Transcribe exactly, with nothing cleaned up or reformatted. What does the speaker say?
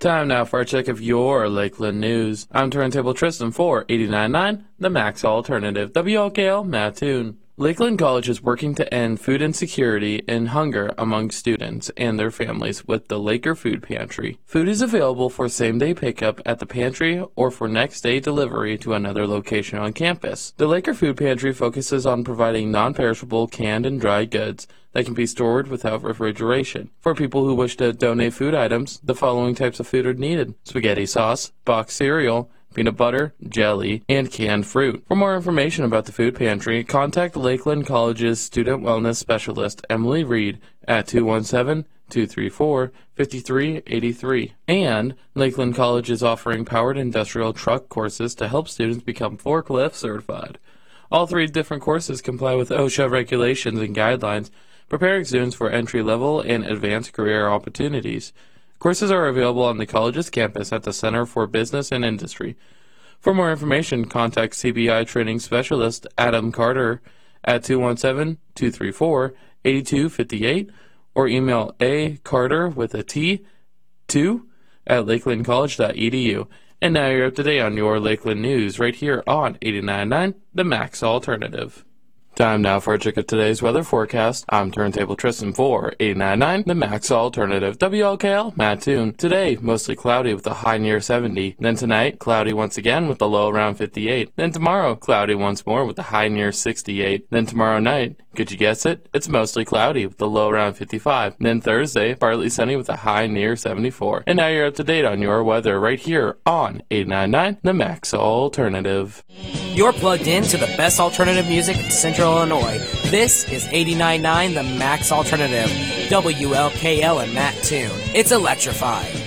Time now for a check of your Lakeland news. I'm Turntable Tristan for eighty-nine point nine, the Max Alternative, W L K L Mattoon. Lakeland College is working to end food insecurity and hunger among students and their families with the Laker Food Pantry. Food is available for same-day pickup at the pantry or for next-day delivery to another location on campus. The Laker Food Pantry focuses on providing non-perishable canned and dry goods that can be stored without refrigeration. For people who wish to donate food items, the following types of food are needed: spaghetti sauce, boxed cereal, peanut butter, jelly, and canned fruit. For more information about the food pantry, contact Lakeland College's Student Wellness Specialist, Emily Reed, at two one seven, two three four, five three eight three. And Lakeland College is offering powered industrial truck courses to help students become forklift certified. All three different courses comply with OSHA regulations and guidelines, preparing students for entry-level and advanced career opportunities. Courses are available on the college's campus at the Center for Business and Industry. For more information, contact C B I Training Specialist Adam Carter at two one seven, two three four, eight two five eight or email a carter with a T, two at lakeland college dot e d u. And now you're up to date on your Lakeland news right here on eighty-nine point nine, the Max Alternative. Time now for a check of today's weather forecast. I'm Turntable Tristan for eighty-nine point nine, the Max Alternative, W L K L Mattoon. Today, mostly cloudy with a high near seventy. Then tonight, cloudy once again with a low around fifty-eight. Then tomorrow, cloudy once more with a high near sixty-eight. Then tomorrow night, could you guess it? It's mostly cloudy with a low around fifty-five. Then Thursday, partly sunny with a high near seventy-four. And now you're up to date on your weather right here on eighty-nine point nine, the Max Alternative. You're plugged in to the best alternative music in Central Illinois. This is eighty-nine point nine, the Max Alternative, W L K L and Mattoon. It's electrified.